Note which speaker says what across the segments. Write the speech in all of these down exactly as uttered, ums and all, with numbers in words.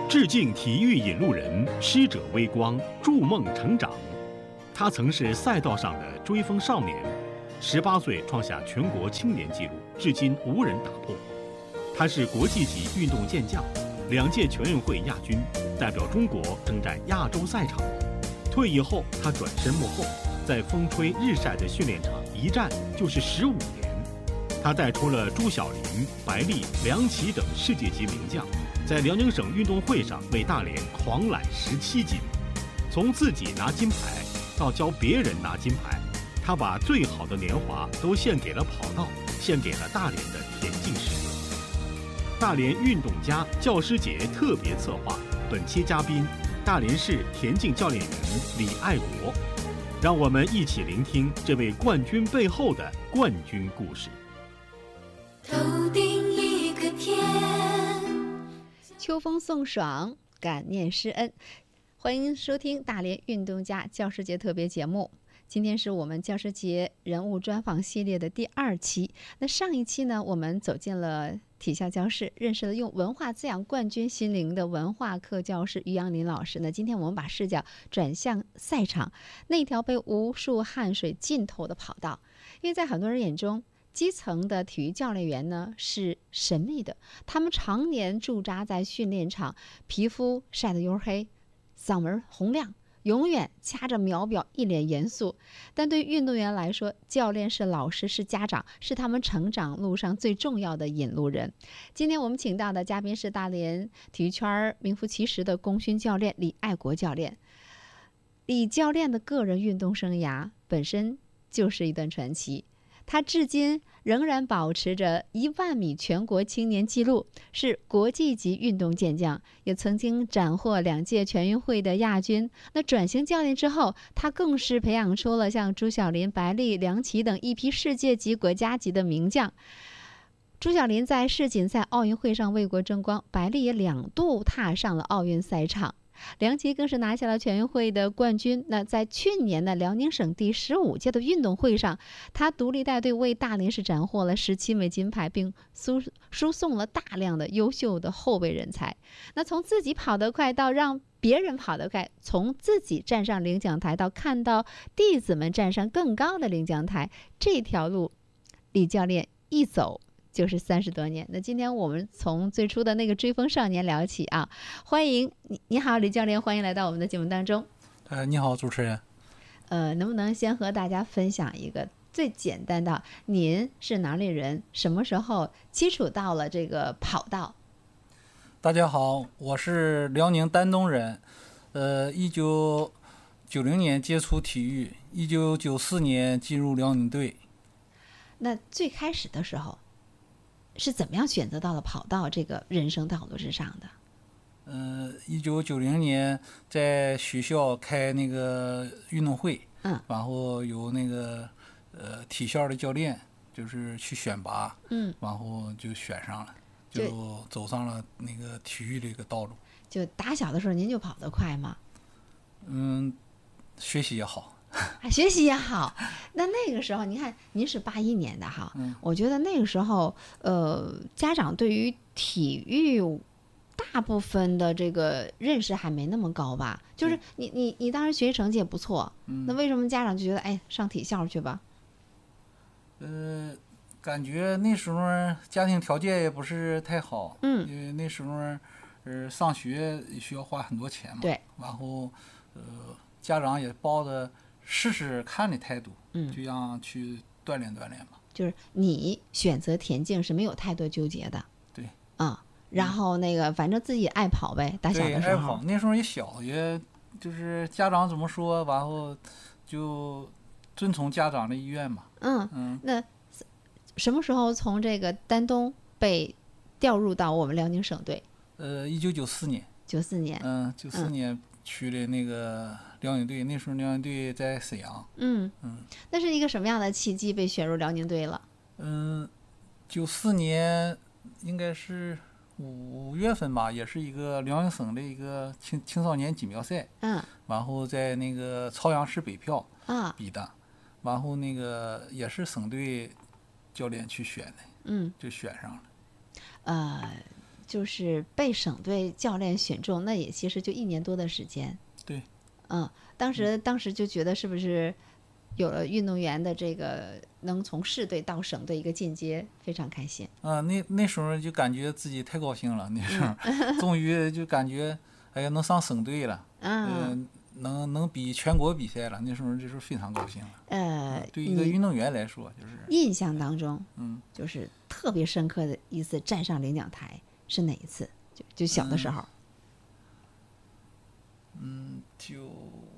Speaker 1: 致敬体育引路人，师者微光，筑梦成长。他曾是赛道上的追风少年，十八岁创下全国青年纪录，至今无人打破。他是国际级运动健将，两届全运会亚军，代表中国征战亚洲赛场。退役后，他转身幕后，在风吹日晒的训练场一站就是十五年。他带出了朱晓林、白丽、梁琦等世界级名将，在辽宁省运动会上为大连狂揽十七金。从自己拿金牌到教别人拿金牌，他把最好的年华都献给了跑道，献给了大连的田径事业。大连运动家教师节特别策划，本期嘉宾大连市田径教练员李爱国。让我们一起聆听这位冠军背后的冠军故事。
Speaker 2: 头顶一个天，
Speaker 3: 秋风送爽，感念师恩。欢迎收听大连运动家教师节特别节目。今天是我们教师节人物专访系列的第二期。那上一期呢，我们走进了体校教室，认识了用文化滋养冠军心灵的文化课教师于杨林老师。那今天我们把视角转向赛场，那条被无数汗水浸透的跑道。因为在很多人眼中，基层的体育教练员呢是神秘的，他们常年驻扎在训练场，皮肤晒得黝黑，嗓门洪亮，永远掐着秒表，一脸严肃。但对运动员来说，教练是老师，是家长，是他们成长路上最重要的引路人。今天我们请到的嘉宾是大连体育圈名副其实的功勋教练李爱国教练。李教练的个人运动生涯本身就是一段传奇，他至今仍然保持着一万米全国青年纪录，是国际级运动健将，也曾经斩获两届全运会的亚军。那转型教练之后，他更是培养出了像朱晓林、白丽、梁琦等一批世界级、国家级的名将。朱晓林在世锦赛奥运会上为国争光，白丽也两度踏上了奥运赛场。梁琦更是拿下了全运会的冠军。那在去年的辽宁省第十五届的运动会上，他独立带队为大连市斩获了十七枚金牌，并输输送了大量的优秀的后备人才。那从自己跑得快到让别人跑得快，从自己站上领奖台到看到弟子们站上更高的领奖台，这条路李教练一走就是三十多年。那今天我们从最初的那个追风少年聊起啊，欢迎你，你好，李教练，欢迎来到我们的节目当中。
Speaker 4: 呃，你好，主持人。
Speaker 3: 呃，能不能先和大家分享一个最简单的，您是哪里人？什么时候接触到了这个跑道？
Speaker 4: 大家好，我是辽宁丹东人。呃，一九九零年接触体育，一九九四年进入辽宁队。
Speaker 3: 那最开始的时候是怎么样选择到了跑道这个人生道路之上的？
Speaker 4: 呃，一九九零年在学校开那个运动会，
Speaker 3: 嗯，
Speaker 4: 然后有那个呃体校的教练就是去选拔，
Speaker 3: 嗯，
Speaker 4: 然后就选上了，就走上了那个体育这个道路。
Speaker 3: 就打小的时候您就跑得快吗？
Speaker 4: 嗯，学习也好。
Speaker 3: 啊，学习也好。那那个时候，你看您是八一年的哈，
Speaker 4: 嗯，
Speaker 3: 我觉得那个时候，呃，家长对于体育大部分的这个认识还没那么高吧？就是你你你当时学习成绩也不错，
Speaker 4: 嗯，
Speaker 3: 那为什么家长就觉得哎上体校去吧？
Speaker 4: 呃，感觉那时候家庭条件也不是太好，
Speaker 3: 嗯，
Speaker 4: 因为那时候呃上学需要花很多钱嘛，
Speaker 3: 对，
Speaker 4: 然后呃家长也抱着试试看的态度，
Speaker 3: 嗯，
Speaker 4: 就让去锻炼锻炼嘛。
Speaker 3: 就是你选择田径是没有太多纠结的，
Speaker 4: 对，
Speaker 3: 啊、嗯，然后那个反正自己爱跑呗，打小的时候，
Speaker 4: 对，爱跑，那时候也小，也就是家长怎么说，然后就遵从家长的意愿嘛。
Speaker 3: 嗯
Speaker 4: 嗯，
Speaker 3: 那什么时候从这个丹东被调入到我们辽宁省队？
Speaker 4: 呃，一九九四年。
Speaker 3: 九四年。
Speaker 4: 嗯，九四年去的那个辽宁队，那时候辽宁队在沈阳。
Speaker 3: 嗯
Speaker 4: 嗯，
Speaker 3: 那是一个什么样的契机被选入辽宁队了？
Speaker 4: 嗯，九四年应该是五月份吧，也是一个辽宁省的一个青青少年锦标赛。
Speaker 3: 嗯，
Speaker 4: 然后在那个朝阳市北票
Speaker 3: 啊
Speaker 4: 比的，然后那个也是省队教练去选的，
Speaker 3: 嗯，
Speaker 4: 就选上了。
Speaker 3: 呃， 就是被省队教练选中，那也其实就一年多的时间。
Speaker 4: 对，
Speaker 3: 嗯，当时当时就觉得是不是有了运动员的这个能从市队到省队一个进阶，非常开心。
Speaker 4: 啊，那那时候就感觉自己太高兴了，那时候、嗯、终于就感觉哎呀能上省队了，嗯、呃，能能比全国比赛了，那时候就是非常高兴了。
Speaker 3: 呃，
Speaker 4: 对一个运动员来说，就是
Speaker 3: 印象当中，
Speaker 4: 嗯，
Speaker 3: 就是特别深刻的一次站上领奖台是哪一次？就就小的时候。
Speaker 4: 嗯，就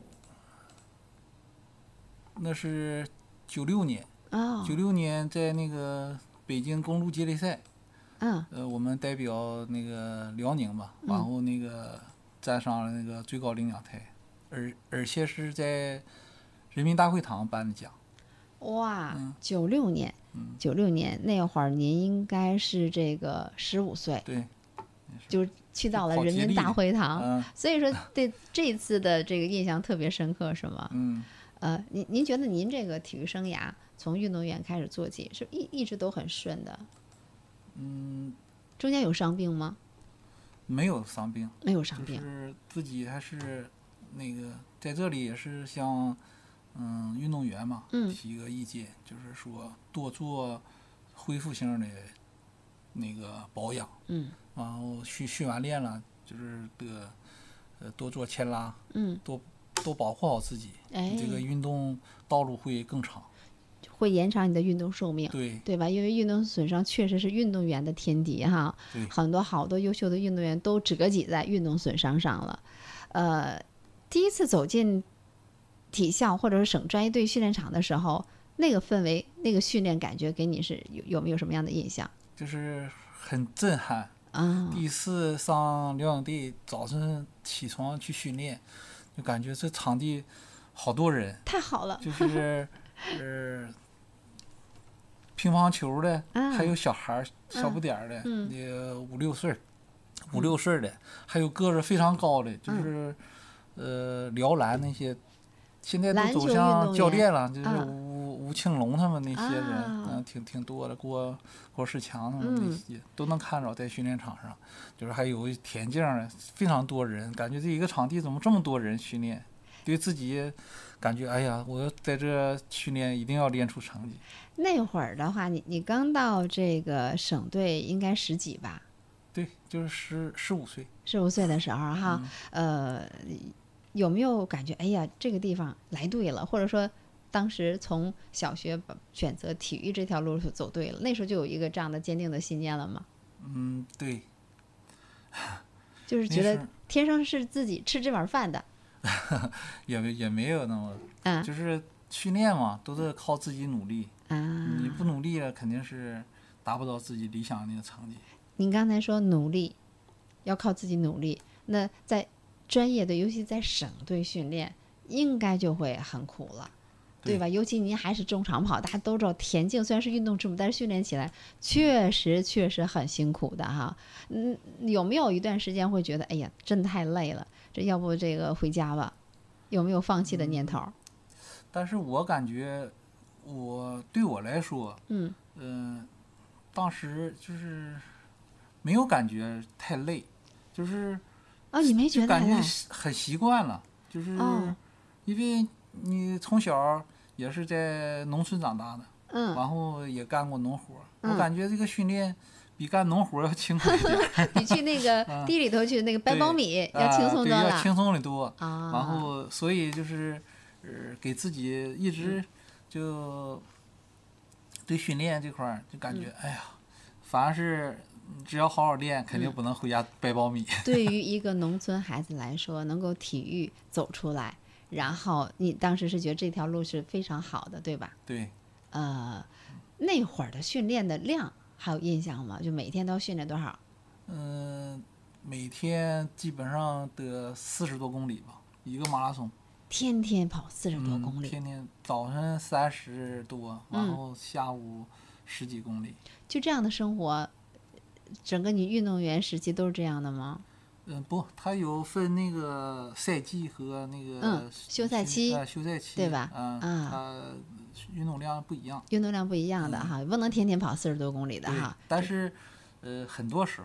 Speaker 4: 那是九六年，
Speaker 3: 哦，
Speaker 4: 九六年在那个北京公路接力赛，
Speaker 3: 嗯，
Speaker 4: 呃，我们代表那个辽宁吧，然后那个站上了那个最高领奖台，而而且是在人民大会堂颁的奖。
Speaker 3: 哇，
Speaker 4: 嗯、
Speaker 3: 九六年，九六年那会儿您应该是这个十五岁，
Speaker 4: 对，
Speaker 3: 就去到了人民大会堂，
Speaker 4: 嗯、
Speaker 3: 所以说对这次的这个印象特别深刻，是吗？
Speaker 4: 嗯。
Speaker 3: 呃，您您觉得您这个体育生涯从运动员开始做起，是一一直都很顺的？
Speaker 4: 嗯，
Speaker 3: 中间有伤病吗？
Speaker 4: 没有伤病，
Speaker 3: 没有伤病，
Speaker 4: 就是自己还是那个在这里也是向嗯运动员嘛、
Speaker 3: 嗯、
Speaker 4: 提一个意见，就是说多做恢复性的那个保养，
Speaker 3: 嗯，
Speaker 4: 然后去训完练了，就是得呃多做牵拉，
Speaker 3: 嗯，
Speaker 4: 多。多保护好自己，
Speaker 3: 哎，
Speaker 4: 这个运动道路会更长，
Speaker 3: 会延长你的运动寿命，
Speaker 4: 对
Speaker 3: 对吧？因为运动损伤确实是运动员的天敌哈，
Speaker 4: 对，
Speaker 3: 很多好多优秀的运动员都折戟在运动损伤上了。呃，第一次走进体校或者是省专业队训练场的时候，那个氛围、那个训练感觉给你是有有没有什么样的印象？
Speaker 4: 就是很震撼
Speaker 3: 啊！
Speaker 4: 第一次上辽宁队，早晨起床去训练。就感觉这场地好多人，
Speaker 3: 太好了，
Speaker 4: 就是呃，乒乓球的，
Speaker 3: 啊、
Speaker 4: 还有小孩儿、小不点儿的，
Speaker 3: 嗯、
Speaker 4: 那个五六岁、五六岁的，还有个子非常高的，就是、嗯、呃辽篮那些，现在都走向教练了，就是吴、吴庆龙他们那些人，嗯、啊，挺挺多的，郭郭士强他们那些、嗯、都能看着在训练场上，就是还有田径的，非常多人，感觉这一个场地怎么这么多人训练，对自己感觉哎呀，我在这训练一定要练出成绩。
Speaker 3: 那会儿的话，你你刚到这个省队应该十几吧？
Speaker 4: 对，就是十十五岁。
Speaker 3: 十五岁的时候哈，嗯、呃，有没有感觉哎呀，这个地方来对了，或者说？当时从小学选择体育这条路走对了，那时候就有一个这样的坚定的信念了吗？
Speaker 4: 嗯，对。
Speaker 3: 就是觉得天生是自己吃这碗饭的。
Speaker 4: 也也没有那么，
Speaker 3: 啊、
Speaker 4: 就是训练嘛，都是靠自己努力。
Speaker 3: 啊，
Speaker 4: 你不努力了，肯定是达不到自己理想的那个成绩。
Speaker 3: 您刚才说努力，要靠自己努力，那在专业的，尤其在省队训练，应该就会很苦了。对吧？尤其您还是中长跑，大家都知道田径虽然是运动之母，但是训练起来确实确实很辛苦的哈。嗯，有没有一段时间会觉得，哎呀，真的太累了，这要不这个回家吧？有没有放弃的念头？嗯、
Speaker 4: 但是我感觉，我对我来说，
Speaker 3: 嗯
Speaker 4: 嗯、呃，当时就是没有感觉太累，就是
Speaker 3: 啊、哦，你没觉得
Speaker 4: 感觉很习惯了，就是因为。
Speaker 3: 哦
Speaker 4: 你从小也是在农村长大的，
Speaker 3: 嗯，
Speaker 4: 然后也干过农活，
Speaker 3: 嗯、
Speaker 4: 我感觉这个训练比干农活要轻松一点，
Speaker 3: 比去那个地里头去那个掰苞米要轻松多了，
Speaker 4: 啊、要轻松的多
Speaker 3: 啊。
Speaker 4: 然后所以就是呃给自己一直就对训练这块儿就感觉、嗯、哎呀，反而是只要好好练，肯定不能回家掰苞米。
Speaker 3: 嗯、对于一个农村孩子来说，能够体育走出来。然后你当时是觉得这条路是非常好的，对吧？
Speaker 4: 对。
Speaker 3: 呃，那会儿的训练的量还有印象吗？就每天都要训练多少？
Speaker 4: 嗯、呃，每天基本上得四十多公里吧，一个马拉松。
Speaker 3: 天天跑四十多公里、
Speaker 4: 嗯。天天早晨三十多，然后下午十几公里、嗯。
Speaker 3: 就这样的生活，整个你运动员时期都是这样的吗？
Speaker 4: 嗯，不，它有分那个赛季和那个、
Speaker 3: 嗯、休赛期，
Speaker 4: 呃，休赛期
Speaker 3: 对吧？
Speaker 4: 嗯，
Speaker 3: 啊，
Speaker 4: 它运动量不一样，
Speaker 3: 运动量不一样的哈，
Speaker 4: 嗯、
Speaker 3: 不能天天跑四十多公里的哈。
Speaker 4: 但是，呃，很多时候，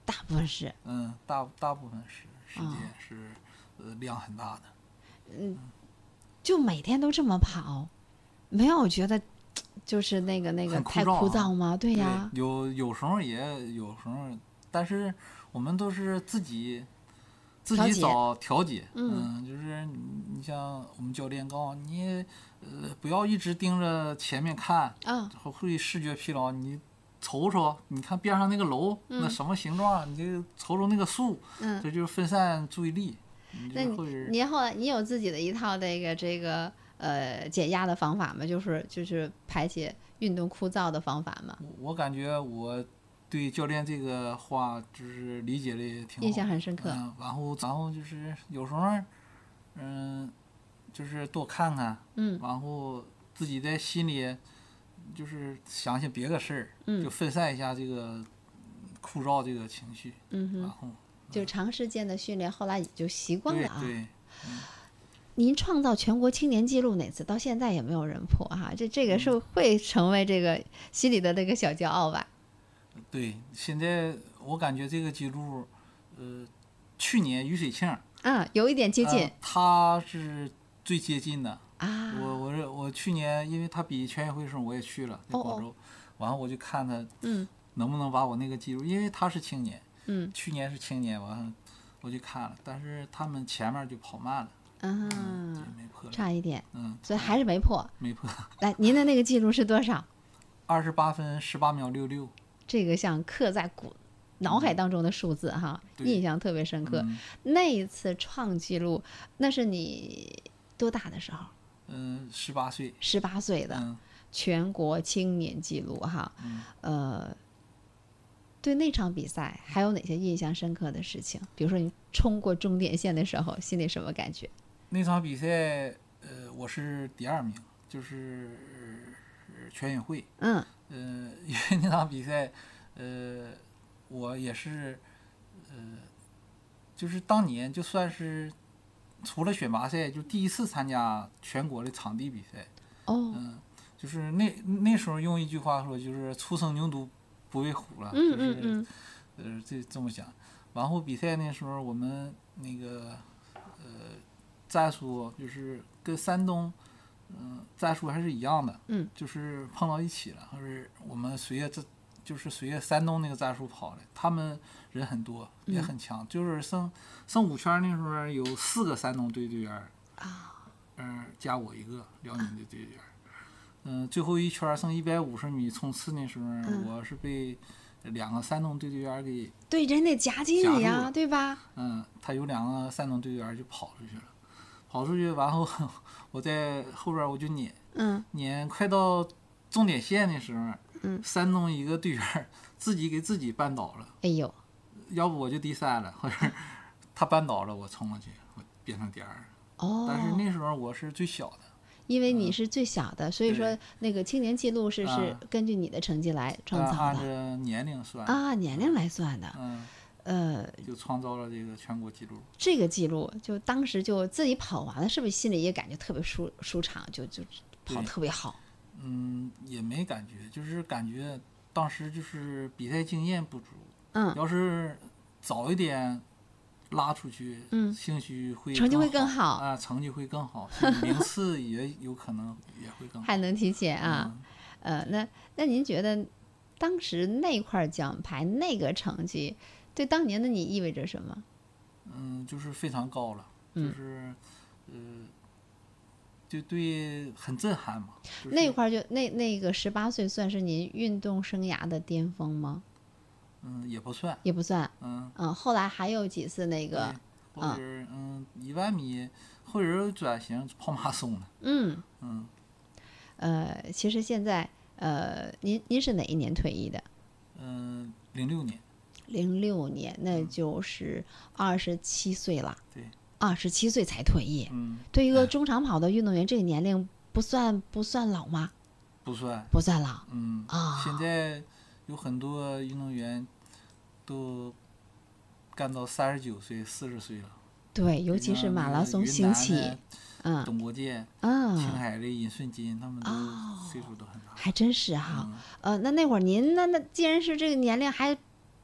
Speaker 3: 大部分是。
Speaker 4: 嗯，大大部分时时间是、哦、呃量很大的。
Speaker 3: 嗯，就每天都这么跑，没有觉得就是那个那个太枯燥吗？
Speaker 4: 啊、
Speaker 3: 对呀，
Speaker 4: 对有有时候也有时候，但是我们都是自己自己找调节。嗯, 嗯，就是你像我们教练告诉你，呃，不要一直盯着前面看，
Speaker 3: 啊，
Speaker 4: 会视觉疲劳。你瞅瞅，你看边上那个楼，
Speaker 3: 嗯、
Speaker 4: 那什么形状，你就瞅瞅那个树，
Speaker 3: 嗯，
Speaker 4: 这就是分散注意力。
Speaker 3: 那你你后来你有自己的一套这个这个呃减压的方法吗？就是就是排解运动枯燥的方法吗？
Speaker 4: 我感觉我对教练这个话就是理解的也挺好，
Speaker 3: 印象很深刻。
Speaker 4: 嗯，然后然后就是有时候，嗯，就是多看看，
Speaker 3: 嗯，
Speaker 4: 然后自己在心里就是想想别的事儿，
Speaker 3: 嗯，
Speaker 4: 就分散一下这个枯燥这个情绪，
Speaker 3: 嗯哼，
Speaker 4: 然后。
Speaker 3: 就长时间的训练，后来也就习惯了啊。
Speaker 4: 对，对
Speaker 3: 嗯、您创造全国青年纪录哪次？到现在也没有人破哈、啊，这这个是会成为这个心里的那个小骄傲吧？
Speaker 4: 对，现在我感觉这个记录，呃，去年于水庆
Speaker 3: 啊，有一点接近，
Speaker 4: 呃、他是最接近的
Speaker 3: 啊。
Speaker 4: 我我我去年因为他比全运会的时候我也去了在广州，完后、哦、我就看他，嗯，能不能把我那个记录，因为他是青年。
Speaker 3: 嗯，
Speaker 4: 去年是青年，完了我去看了，但是他们前面就跑慢了，
Speaker 3: 嗯，
Speaker 4: 嗯没破，
Speaker 3: 差一点，
Speaker 4: 嗯，
Speaker 3: 所以还是没破，
Speaker 4: 没破。
Speaker 3: 来，您的那个记录是多少？
Speaker 4: 二十八分十八秒六六，
Speaker 3: 这个像刻在骨脑海当中的数字哈，
Speaker 4: 嗯、
Speaker 3: 印象特别深刻。
Speaker 4: 嗯、
Speaker 3: 那一次创纪录，那是你多大的时候？
Speaker 4: 嗯，十八岁，
Speaker 3: 十八岁的、
Speaker 4: 嗯、
Speaker 3: 全国青年纪录哈，
Speaker 4: 嗯、
Speaker 3: 呃。对那场比赛还有哪些印象深刻的事情？比如说你冲过终点线的时候，心里什么感觉？
Speaker 4: 那场比赛，呃，我是第二名，就是全运会。
Speaker 3: 嗯。
Speaker 4: 呃，因为那场比赛，呃，我也是，呃，就是当年就算是除了选拔赛，就第一次参加全国的场地比赛。
Speaker 3: 哦。
Speaker 4: 嗯，就是那那时候用一句话说，就是初生牛犊不畏虎了，
Speaker 3: 嗯嗯嗯，
Speaker 4: 就是呃这这么想。然后比赛那时候我们那个呃战术就是跟山东嗯、呃、战术还是一样的，
Speaker 3: 嗯，
Speaker 4: 就是碰到一起了，或者我们随着这就是随着山东那个战术跑的，他们人很多也很强，嗯、就是剩剩五圈那时候有四个山东队队员
Speaker 3: 啊，
Speaker 4: 嗯、呃、加我一个辽宁的队员。嗯、呃，最后一圈剩一百五十米冲刺那时候，嗯、我是被两个山东队队员给
Speaker 3: 对人得夹击你呀，对吧？
Speaker 4: 嗯，他有两个山东队员就跑出去了，跑出去完后我在后边我就撵，
Speaker 3: 嗯，
Speaker 4: 撵快到终点线的时候，
Speaker 3: 嗯，
Speaker 4: 山东一个队员自己给自己绊倒了，
Speaker 3: 哎呦，
Speaker 4: 要不我就第三了，或者他绊倒了我冲过去，我变成第二了。
Speaker 3: 哦，
Speaker 4: 但是那时候我是最小的。
Speaker 3: 因为你是最小的，嗯、所以说那个青年纪录是、啊、是根据你的成绩来创造的，
Speaker 4: 按照年龄算
Speaker 3: 啊，年龄来算的，
Speaker 4: 嗯，
Speaker 3: 呃，
Speaker 4: 就创造了这个全国纪录。
Speaker 3: 这个记录就当时就自己跑完了，是不是心里也感觉特别舒舒畅，就就跑特别好？
Speaker 4: 嗯，也没感觉，就是感觉当时就是比赛经验不足，
Speaker 3: 嗯，
Speaker 4: 要是早一点。拉出去，
Speaker 3: 嗯，
Speaker 4: 兴许会
Speaker 3: 成绩会更好
Speaker 4: 啊，成绩会更好，名次也有可能也会更好，
Speaker 3: 还能提前啊，嗯、呃，那那您觉得当时那块奖牌那个成绩对当年的你意味着什么？
Speaker 4: 嗯，就是非常高了，
Speaker 3: 嗯、
Speaker 4: 就是呃，就对，很震撼嘛。就是、
Speaker 3: 那块就那那个十八岁算是您运动生涯的巅峰吗？
Speaker 4: 嗯，也不算，
Speaker 3: 也不算，
Speaker 4: 嗯
Speaker 3: 嗯，后来还有几次那个，
Speaker 4: 或者嗯一万米，或者转型跑马拉松了，
Speaker 3: 嗯
Speaker 4: 嗯，
Speaker 3: 呃，其实现在呃，您您是哪一年退役的？
Speaker 4: 嗯，零六年。
Speaker 3: 零六年，那就是二十七岁了。
Speaker 4: 对，
Speaker 3: 二十七岁才退役。
Speaker 4: 嗯，
Speaker 3: 对一个中长跑的运动员，这个年龄不算不算老吗？
Speaker 4: 不算，
Speaker 3: 不算老。
Speaker 4: 嗯
Speaker 3: 啊，
Speaker 4: 现在有很多运动员都干到三十九岁、四十岁了。
Speaker 3: 对，尤其是马拉松兴起，嗯，
Speaker 4: 董国建，
Speaker 3: 嗯，
Speaker 4: 青海的尹顺金，他们都岁数都很大。
Speaker 3: 还真是哈，
Speaker 4: 嗯、
Speaker 3: 呃，那那会儿您那那既然是这个年龄还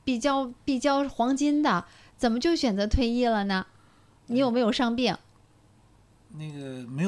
Speaker 3: 比较比较黄金的，怎么就选择退役了呢？你有没有伤病？
Speaker 4: 那个没有。